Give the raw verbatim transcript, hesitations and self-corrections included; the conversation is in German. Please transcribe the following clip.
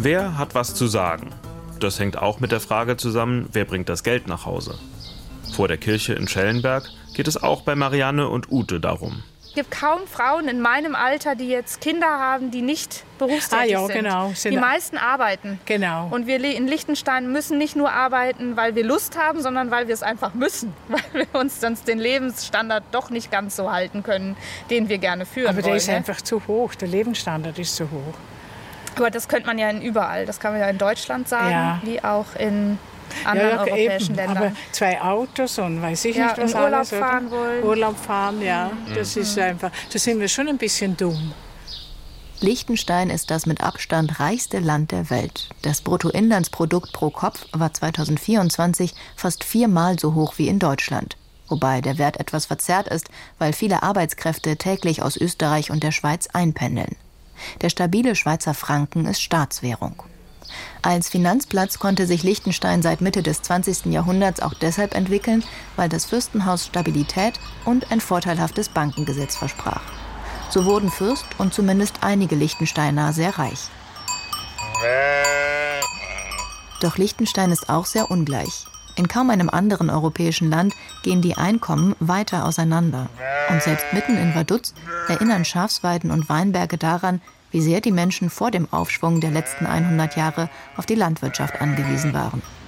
Wer hat was zu sagen? Das hängt auch mit der Frage zusammen, wer bringt das Geld nach Hause? Vor der Kirche in Schellenberg geht es auch bei Marianne und Ute darum. Es gibt kaum Frauen in meinem Alter, die jetzt Kinder haben, die nicht berufstätig ah, ja, sind. Genau. Die meisten arbeiten. Genau. Und wir in Liechtenstein müssen nicht nur arbeiten, weil wir Lust haben, sondern weil wir es einfach müssen. Weil wir uns sonst den Lebensstandard doch nicht ganz so halten können, den wir gerne führen Aber der wollen. ist ne? einfach zu hoch. Der Lebensstandard ist zu hoch. Aber das könnte man ja in überall. Das kann man ja in Deutschland sagen, ja. wie auch in anderen ja, ja, europäischen eben. Ländern. Aber zwei Autos und weiß ich ja, nicht, was in Urlaub alles. fahren wollen. Urlaub fahren, ja. Mhm. Das ist einfach, da sind wir schon ein bisschen dumm. Liechtenstein ist das mit Abstand reichste Land der Welt. Das Bruttoinlandsprodukt pro Kopf war zweitausendvierundzwanzig fast viermal so hoch wie in Deutschland. Wobei der Wert etwas verzerrt ist, weil viele Arbeitskräfte täglich aus Österreich und der Schweiz einpendeln. Der stabile Schweizer Franken ist Staatswährung. Als Finanzplatz konnte sich Liechtenstein seit Mitte des zwanzigsten Jahrhunderts auch deshalb entwickeln, weil das Fürstenhaus Stabilität und ein vorteilhaftes Bankengesetz versprach. So wurden Fürst und zumindest einige Liechtensteiner sehr reich. Doch Liechtenstein ist auch sehr ungleich. In kaum einem anderen europäischen Land gehen die Einkommen weiter auseinander. Und selbst mitten in Vaduz erinnern Schafsweiden und Weinberge daran, wie sehr die Menschen vor dem Aufschwung der letzten hundert Jahre auf die Landwirtschaft angewiesen waren.